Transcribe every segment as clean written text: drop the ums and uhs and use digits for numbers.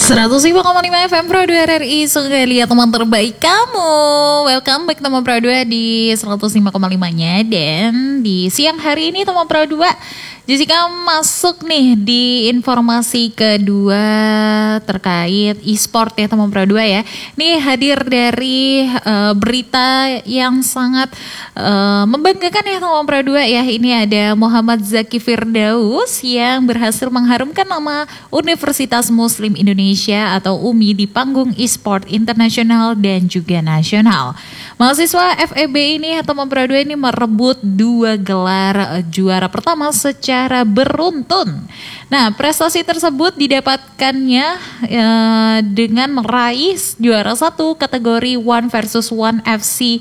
105,5 FM Pro 2 RRI Sungai lihat teman terbaik kamu. Welcome back teman Pro 2 di 105,5-nya. Dan di siang hari ini teman Pro 2 Jessica masuk nih di informasi kedua terkait e-sport ya teman Pro 2 ya. Nih hadir dari berita yang sangat membanggakan ya teman Pro 2 ya. Ini ada Muhammad Zaki Firdaus yang berhasil mengharumkan nama Universitas Muslim Indonesia atau UMI di panggung e-sport internasional dan juga nasional. Mahasiswa FEB ini atau teman Pro 2 ini merebut 2 gelar juara pertama secara beruntun. Nah, prestasi tersebut didapatkannya dengan meraih juara 1 kategori 1 versus 1 FC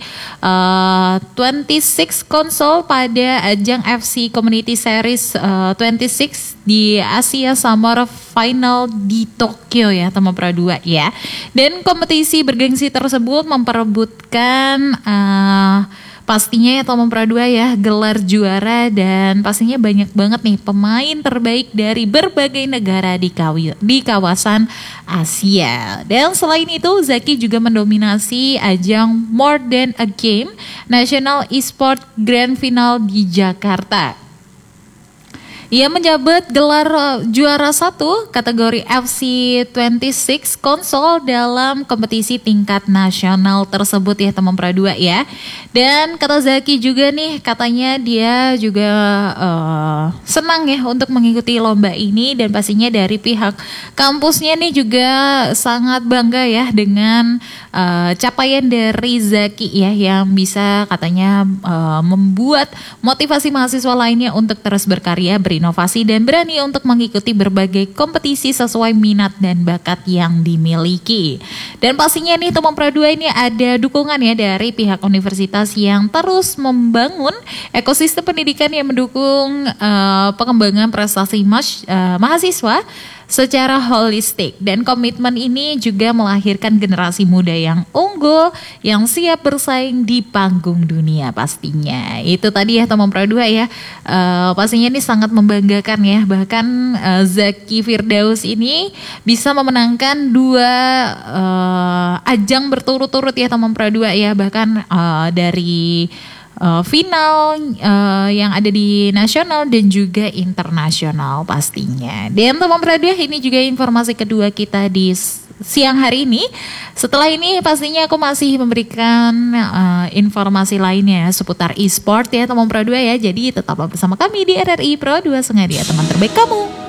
26 konsol pada ajang FC Community Series 26 di Asia Summer Final di Tokyo ya teman Pro 2 ya. Dan kompetisi bergengsi tersebut memperebutkan pastinya ya teman Pro 2 ya gelar juara, dan pastinya banyak banget nih pemain terbaik dari berbagai negara di kawasan Asia. Dan selain itu Zaki juga mendominasi ajang More Than a Game National Esport Grand Final di Jakarta. Ia menjabat gelar juara 1 kategori FC 26 konsol dalam kompetisi tingkat nasional tersebut ya teman Pro 2 ya. Dan kata Zaki juga nih, katanya dia juga senang ya untuk mengikuti lomba ini, dan pastinya dari pihak kampusnya nih juga sangat bangga ya dengan capaian dari Zaki ya, yang bisa katanya membuat motivasi mahasiswa lainnya untuk terus berkarya, berinovasi dan berani untuk mengikuti berbagai kompetisi sesuai minat dan bakat yang dimiliki. Dan pastinya nih teman Pro 2 ini ada dukungan ya dari pihak universitas yang terus membangun ekosistem pendidikan yang mendukung pengembangan prestasi mahasiswa secara holistik. Dan komitmen ini juga melahirkan generasi muda yang unggul, yang siap bersaing di panggung dunia pastinya. Itu tadi ya teman Pro 2 ya, pastinya ini sangat membanggakan ya. Bahkan Zaki Firdaus ini bisa memenangkan 2 ajang berturut-turut ya teman Pro 2 ya. Bahkan dari final yang ada di nasional dan juga internasional pastinya. Dan teman Pro 2 ini juga informasi kedua kita di siang hari ini. Setelah ini pastinya aku masih memberikan informasi lainnya seputar e-sport ya teman Pro 2 ya. Jadi tetaplah bersama kami di RRI Pro 2 Sungai Dia teman terbaik kamu.